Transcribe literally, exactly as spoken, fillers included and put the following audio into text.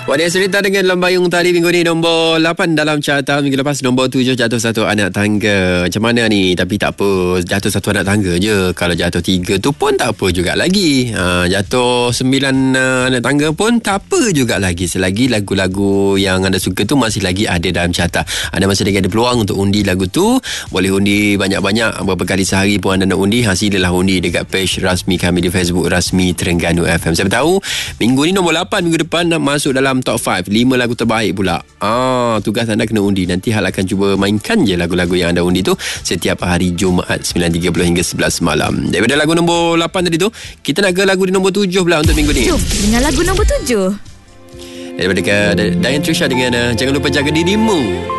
Wadia cerita dengan Lembayung tadi minggu ni nombor lapan dalam carta. Minggu lepas nombor tujuh jatuh satu anak tangga. Macam mana ni? Tapi tak apa, jatuh satu anak tangga je. Kalau jatuh tiga tu pun tak apa juga lagi. ha, Jatuh sembilan uh, anak tangga pun tak apa juga lagi. Selagi lagu-lagu yang anda suka tu masih lagi ada dalam carta. Anda masih lagi ada peluang untuk undi lagu tu. Boleh undi banyak-banyak, berapa kali sehari pun anda nak undi. Hasilah undi dekat page rasmi kami di Facebook Rasmi Terengganu F M. Saya tahu minggu ni nombor lapan, minggu depan nak masuk dalam top lima, lima lagu terbaik pula. Ah, tugas anda kena undi. Nanti Hal akan cuba mainkan je lagu-lagu yang anda undi tu setiap hari Jumaat sembilan tiga puluh hingga sebelas malam. Daripada lagu nombor lapan tadi tu, kita nak ke lagu di nombor tujuh pula untuk minggu ni. Jom dengan lagu nombor tujuh. Daripada Dian Trisha dengan uh, Jangan Lupa Jaga Dirimu.